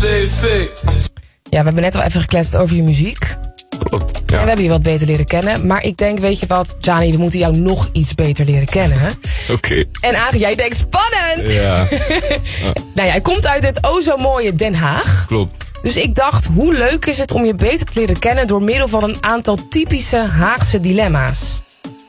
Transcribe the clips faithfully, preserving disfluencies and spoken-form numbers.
cv. Ja, we hebben net al even gekletst over je muziek. Klopt, En ja. we hebben je wat beter leren kennen. Maar ik denk, weet je wat, Gianni, we moeten jou nog iets beter leren kennen. Hè? Oké. Okay. En Arie, jij denkt spannend! Ja. Nou, jij komt uit het o zo mooie Den Haag. Klopt. Dus ik dacht, hoe leuk is het om je beter te leren kennen door middel van een aantal typische Haagse dilemma's.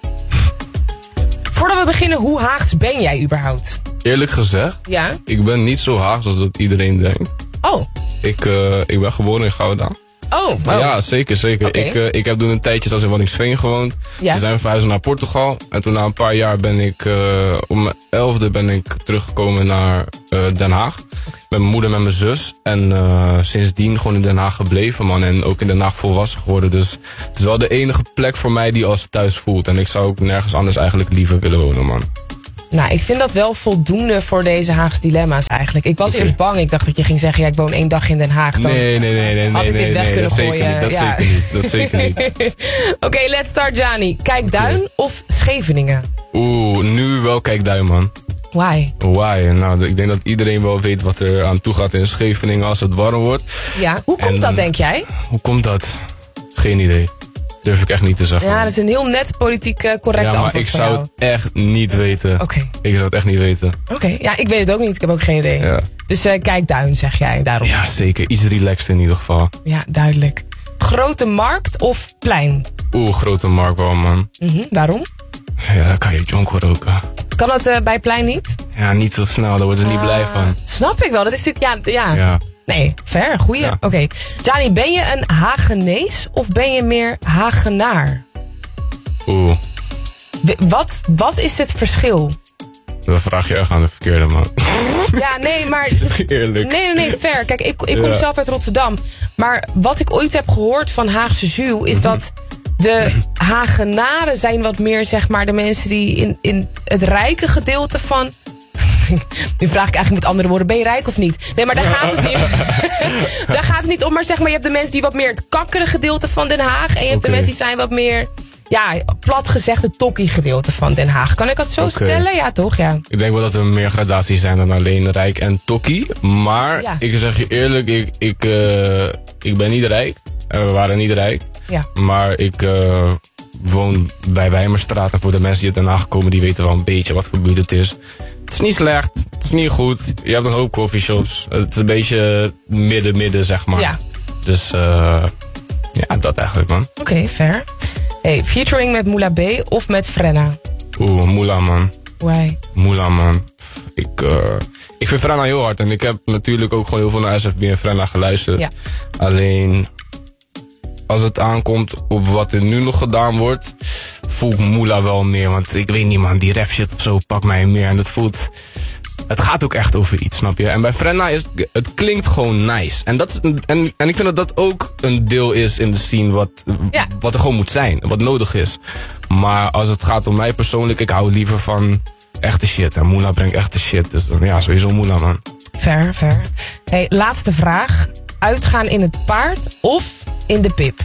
Voordat we beginnen, hoe Haags ben jij überhaupt? Eerlijk gezegd, Ja? ik ben niet zo Haags als dat iedereen denkt. Oh. Ik, uh, ik ben geboren in Gouda. Oh, wow. Ja, zeker, zeker. Okay. Ik, uh, ik heb toen een tijdje zelfs in Waddinxveen gewoond. Ja. We zijn verhuisd naar Portugal. En toen na een paar jaar ben ik, uh, om mijn elfde ben ik teruggekomen naar uh, Den Haag. Okay. Met mijn moeder en met mijn zus. En uh, sindsdien gewoon in Den Haag gebleven, man. En ook in Den Haag volwassen geworden. Dus het is wel de enige plek voor mij die als thuis voelt. En ik zou ook nergens anders eigenlijk liever willen wonen, man. Nou, ik vind dat wel voldoende voor deze Haagse dilemma's eigenlijk. Ik was okay. eerst bang. Ik dacht dat je ging zeggen, ja, ik woon één dag in Den Haag. Dan nee, nee, nee, nee. Had ik nee, dit weg nee, kunnen dat gooien. Zeker niet, dat ja. zeker niet. Dat zeker niet. Oké, okay, let's start, Gianni. Kijkduin okay. of Scheveningen? Oeh, nu wel Kijkduin, man. Why? Why? Nou, ik denk dat iedereen wel weet wat er aan toe gaat in Scheveningen als het warm wordt. Ja, hoe komt en, dat, denk jij? Hoe komt dat? Geen idee. Durf ik echt niet te zeggen. Ja, dat is een heel net politiek uh, correct antwoord. Ja, maar ik zou jou. het echt niet weten. Oké. Okay. Ik zou het echt niet weten. Oké, okay. Ja, ik weet het ook niet. Ik heb ook geen idee. Ja. Dus uh, Kijkduin, zeg jij daarom. Ja, zeker. Iets relaxed in ieder geval. Ja, duidelijk. Grote markt of plein? Oeh, Grote Markt wel, man. Mm-hmm. Waarom? Ja, dan kan je jonko roken. Kan dat uh, bij plein niet? Ja, niet zo snel. Daar worden ze uh, niet blij van. Snap ik wel. Dat is natuurlijk... Ja, ja. ja. Nee, fair, goeie. Ja. Oké. Okay. Gianni, ben je een Hagenees of ben je meer Hagenaar? Oeh. Wat, wat is het verschil? Dan vraag je echt aan de verkeerde, man. Ja, nee, maar... Eerlijk. Nee, nee, nee, fair. Kijk, ik, ik kom ja. zelf uit Rotterdam. Maar wat ik ooit heb gehoord van Haagse Zuul is dat de Hagenaren zijn wat meer, zeg maar, de mensen die in, in het rijke gedeelte van... Nu vraag ik eigenlijk met andere woorden, ben je rijk of niet? Nee, maar daar gaat het niet daar gaat het niet om. Maar zeg maar, je hebt de mensen die wat meer het kakkere gedeelte van Den Haag. En je hebt okay. de mensen die zijn wat meer, ja, plat gezegd het tokkie gedeelte van Den Haag. Kan ik dat zo okay. stellen? Ja, toch? Ja. Ik denk wel dat er meer gradaties zijn dan alleen rijk en tokkie. Maar ja. ik zeg je eerlijk, ik, ik, uh, ik ben niet rijk. En we waren niet rijk. Ja. Maar ik... Uh, woon bij Wijmerstraat. En voor de mensen die uit Den Haag komen, die weten wel een beetje wat voor buurt het is. Het is niet slecht, het is niet goed. Je hebt een hoop coffeeshops. Het is een beetje midden-midden, zeg maar. Ja. Dus uh, ja, dat eigenlijk, man. Oké, okay, fair. Hey, featuring met Moula B of met Frenna? Oeh, Moula, man. Why? Moula, man. Ik, uh, ik vind Frenna heel hard. En ik heb natuurlijk ook gewoon heel veel naar S F B en Frenna geluisterd. Ja. Alleen... Als het aankomt op wat er nu nog gedaan wordt, voel ik Moula wel meer. Want ik weet niet, man, die rap shit of zo pakt mij meer. En dat voelt... Het gaat ook echt over iets, snap je? En bij Frenna is het klinkt gewoon nice. En, dat, en, en ik vind dat dat ook een deel is in de scene wat, ja. wat er gewoon moet zijn. Wat nodig is. Maar als het gaat om mij persoonlijk, ik hou liever van echte shit. En Moula brengt echte shit. Dus ja, sowieso Moula, man. Fair, fair. Hey, laatste vraag. Uitgaan in het paard of in de pip?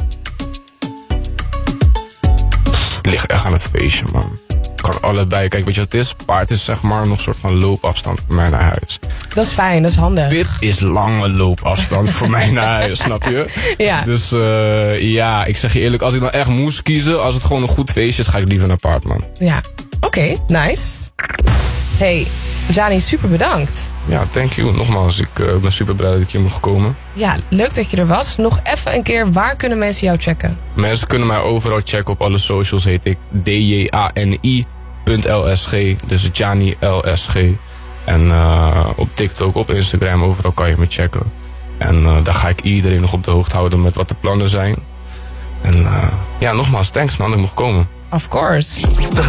Het ligt echt aan het feestje, man. Kan allebei. Kijk, weet je wat het is? Paard is zeg maar nog een soort van loopafstand voor mij naar huis. Dat is fijn, dat is handig. Pip is lange loopafstand voor mij naar huis, snap je? Ja. Dus uh, ja, ik zeg je eerlijk, als ik nou echt moest kiezen, als het gewoon een goed feestje is, ga ik liever naar paard, man. Ja, oké, okay, nice. Hey, Gianni, super bedankt. Ja, thank you. Nogmaals, ik uh, ben super blij dat ik hier mocht komen. Ja, leuk dat je er was. Nog even een keer, waar kunnen mensen jou checken? Mensen kunnen mij overal checken. Op alle socials heet ik D J A N I punt L S G. Dus Gianni L S G. En uh, op TikTok, op Instagram, overal kan je me checken. En uh, daar ga ik iedereen nog op de hoogte houden met wat de plannen zijn. En uh, ja, nogmaals, thanks man, dat ik mocht komen. Of course. De